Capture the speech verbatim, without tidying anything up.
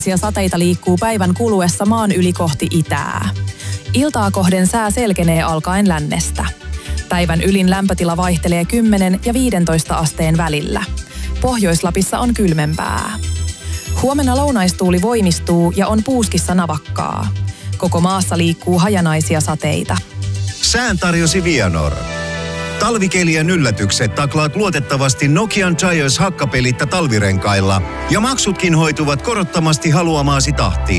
Sateita liikkuu päivän kuluessa maan yli kohti itää. Iltaa kohden sää selkenee alkaen lännestä. Päivän ylin lämpötila vaihtelee kymmenen ja viidentoista asteen välillä. Pohjois-Lapissa on kylmempää. Huomenna lounaistuuli voimistuu ja on puuskissa navakkaa. Koko maassa liikkuu hajanaisia sateita. Sään tarjosi Vianor. Talvikelien yllätykset taklaat luotettavasti Nokian Giants hakkapelitta talvirenkailla ja maksutkin hoituvat korottomasti haluamaasi tahtiin.